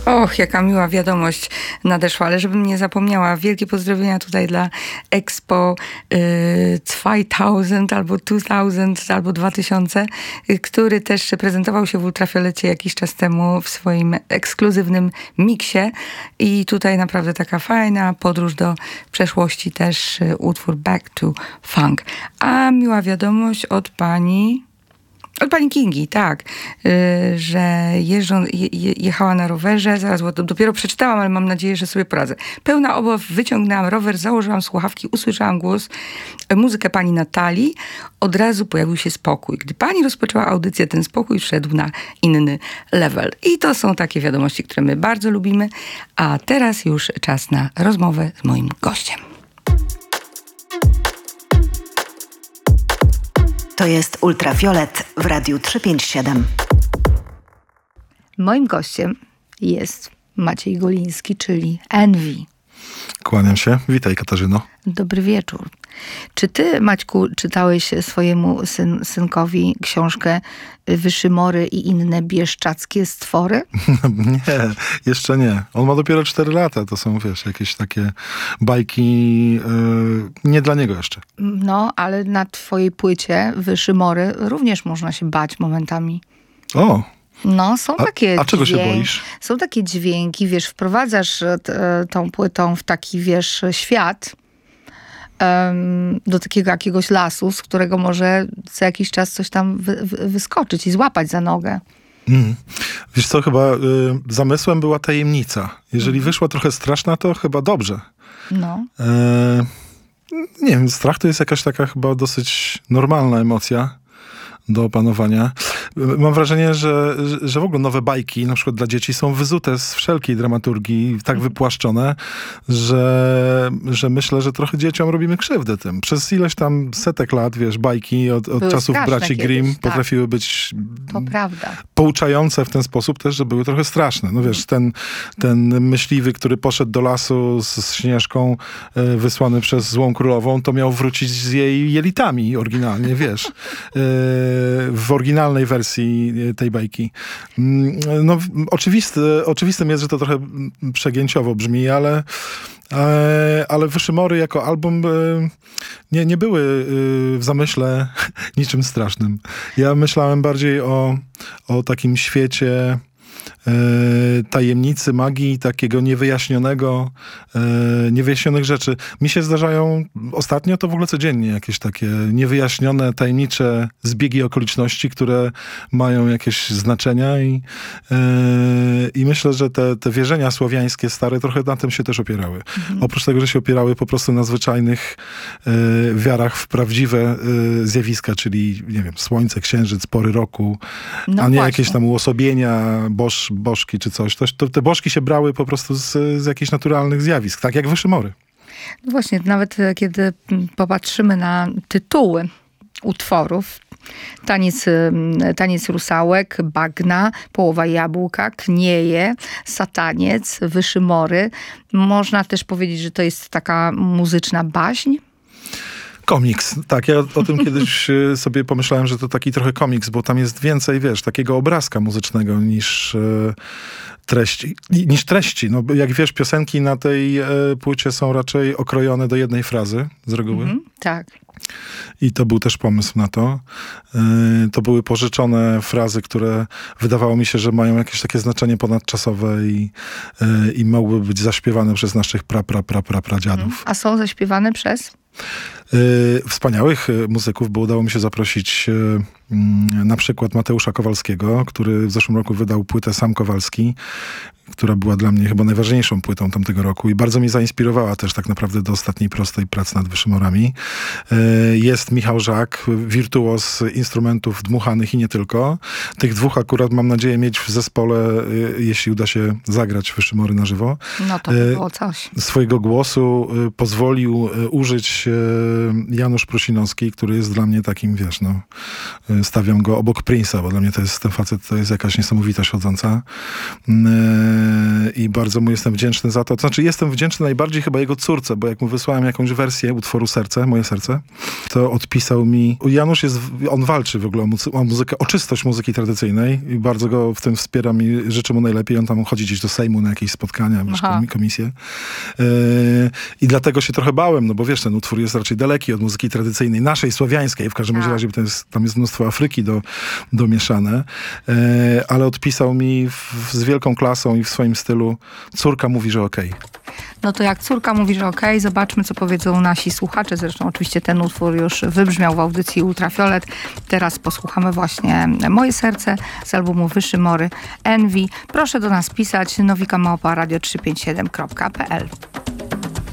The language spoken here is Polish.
Och, jaka miła wiadomość nadeszła, ale żebym nie zapomniała, wielkie pozdrowienia tutaj dla Expo 2000 albo 2000 albo 2000, który też prezentował się w Ultrafiolecie jakiś czas temu w swoim ekskluzywnym miksie i tutaj naprawdę taka fajna podróż do przeszłości, też utwór Back to Funk. A miła wiadomość od pani Kingi, tak, że jechała na rowerze, zaraz dopiero przeczytałam, ale mam nadzieję, że sobie poradzę. Pełna obaw, wyciągnęłam rower, założyłam słuchawki, usłyszałam głos, muzykę pani Natalii, od razu pojawił się spokój. Gdy pani rozpoczęła audycję, ten spokój wszedł na inny level. I to są takie wiadomości, które my bardzo lubimy, a teraz już czas na rozmowę z moim gościem. To jest Ultrafiolet w Radiu 357. Moim gościem jest Maciej Goliński, czyli Envy. Kłaniam się. Witaj, Katarzyno. Dobry wieczór. Czy ty, Maćku, czytałeś swojemu synkowi książkę Wyszymory i inne bieszczackie stwory? Nie, jeszcze nie. On ma dopiero 4 lata. To są, wiesz, jakieś takie bajki nie dla niego jeszcze. No, ale na twojej płycie Wyszymory również można się bać momentami. O! No, są takie A czego się boisz? Są takie dźwięki, wiesz, wprowadzasz tą płytą w taki, wiesz, świat do takiego jakiegoś lasu, z którego może co jakiś czas coś tam wyskoczyć i złapać za nogę. Wiesz co, chyba zamysłem była tajemnica. Jeżeli wyszła trochę straszna, to chyba dobrze. No. Nie wiem, strach to jest jakaś taka chyba dosyć normalna emocja do opanowania. Mam wrażenie, że w ogóle nowe bajki, na przykład dla dzieci, są wyzute z wszelkiej dramaturgii, tak wypłaszczone, że myślę, że trochę dzieciom robimy krzywdę tym. Przez ileś tam setek lat, wiesz, bajki od czasów braci Grimm kiedyś, potrafiły być to prawda. Pouczające w ten sposób też, że były trochę straszne. No wiesz, ten myśliwy, który poszedł do lasu z Śnieżką, wysłany przez Złą Królową, to miał wrócić z jej jelitami oryginalnie, wiesz. W oryginalnej wersji tej bajki. No, oczywistym jest, że to trochę przegięciowo brzmi, ale Wyszymory jako album nie były w zamyśle niczym strasznym. Ja myślałem bardziej o takim świecie tajemnicy, magii, takiego niewyjaśnionych rzeczy. Mi się zdarzają ostatnio to w ogóle codziennie jakieś takie niewyjaśnione, tajemnicze zbiegi okoliczności, które mają jakieś znaczenia i myślę, że te wierzenia słowiańskie stare trochę na tym się też opierały. Oprócz tego, że się opierały po prostu na zwyczajnych wiarach w prawdziwe zjawiska, czyli nie wiem, słońce, księżyc, pory roku, no a nie właśnie. jakieś tam uosobienia, bożki czy coś. Te bożki się brały po prostu z jakichś naturalnych zjawisk, tak jak Wyszymory. No właśnie, nawet kiedy popatrzymy na tytuły utworów, Taniec rusałek, Bagna, Połowa jabłka, Knieje, Sataniec, Wyszymory. Można też powiedzieć, że to jest taka muzyczna baśń. Komiks, tak. Ja o tym kiedyś sobie pomyślałem, że to taki trochę komiks, bo tam jest więcej, wiesz, takiego obrazka muzycznego niż treści. No, jak wiesz, piosenki na tej płycie są raczej okrojone do jednej frazy z reguły. Tak. I to był też pomysł na to. To były pożyczone frazy, które wydawało mi się, że mają jakieś takie znaczenie ponadczasowe i mogły być zaśpiewane przez naszych pradziadów. A są zaśpiewane przez? Wspaniałych muzyków, bo udało mi się zaprosić na przykład Mateusza Kowalskiego, który w zeszłym roku wydał płytę Sam Kowalski, która była dla mnie chyba najważniejszą płytą tamtego roku i bardzo mnie zainspirowała też tak naprawdę do ostatniej prostej pracy nad Wyszymorami. Jest Michał Żak, wirtuoz instrumentów dmuchanych i nie tylko. Tych dwóch akurat mam nadzieję mieć w zespole, jeśli uda się zagrać Wyszymory na żywo. No to by było coś. Swojego głosu pozwolił użyć Janusz Prusinowski, który jest dla mnie takim, wiesz, no, stawiam go obok Prince'a, bo dla mnie ten facet to jest jakaś niesamowitość chodząca. I bardzo mu jestem wdzięczny za to. To znaczy, jestem wdzięczny najbardziej chyba jego córce, bo jak mu wysłałem jakąś wersję utworu Moje serce, to odpisał mi... Janusz on walczy w ogóle o muzykę, o czystość muzyki tradycyjnej i bardzo go w tym wspieram i życzę mu najlepiej. On tam chodzi gdzieś do Sejmu na jakieś spotkania, komisje. I dlatego się trochę bałem, no bo wiesz, ten utwór jest raczej daleki od muzyki tradycyjnej, naszej, słowiańskiej, w każdym razie tam jest mnóstwo Afryki domieszane. Ale odpisał mi z wielką klasą i w swoim stylu: córka mówi, że okej. No to jak córka mówi, że okej, zobaczmy, co powiedzą nasi słuchacze. Zresztą oczywiście ten utwór już wybrzmiał w audycji Ultrafiolet. Teraz posłuchamy właśnie Moje serce z albumu Wyszy Mory Envy. Proszę do nas pisać nowika@radio357.pl.